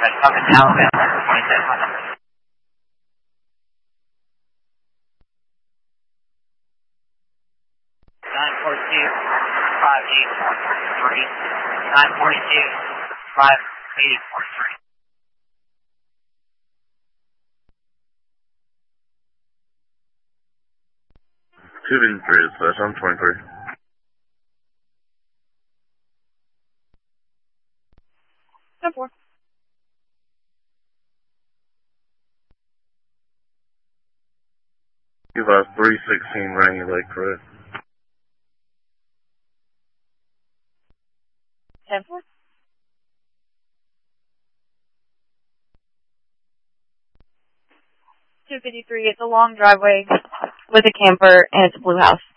coming to Alabama, 2700. Nine 58043. Two and three, so I'm 23. Ten 4. You have 316 Rainy Lake, correct? 10 4. $253. It's a long driveway with a camper and it's a blue house.